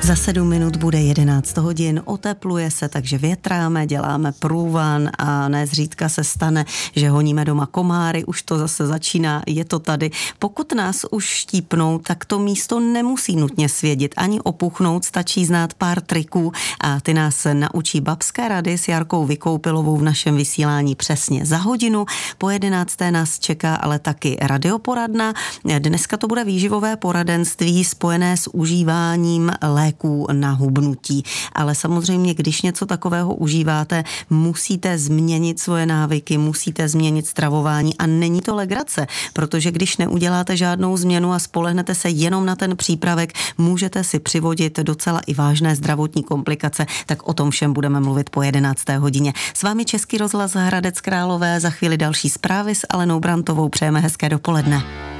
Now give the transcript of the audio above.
Za 7 minut bude 11 hodin, otepluje se, takže větráme, děláme průvan a nezřídka se stane, že honíme doma komáry, už to zase začíná, je to tady. Pokud nás už štípnou, tak to místo nemusí nutně svědit, ani opuchnout, stačí znát pár triků a ty nás naučí babské rady s Jarkou Vykoupilovou v našem vysílání přesně za hodinu. Po 11. nás čeká ale taky radioporadna. Dneska to bude výživové poradenství spojené s užíváním léků na hubnutí. Ale samozřejmě, když něco takového užíváte, musíte změnit svoje návyky, musíte změnit stravování a není to legrace, protože když neuděláte žádnou změnu a spolehnete se jenom na ten přípravek, můžete si přivodit docela i vážné zdravotní komplikace, tak o tom všem budeme mluvit po 11. hodině. S vámi Český rozhlas Hradec Králové, za chvíli další zprávy s Alenou Brantovou, přejeme hezké dopoledne.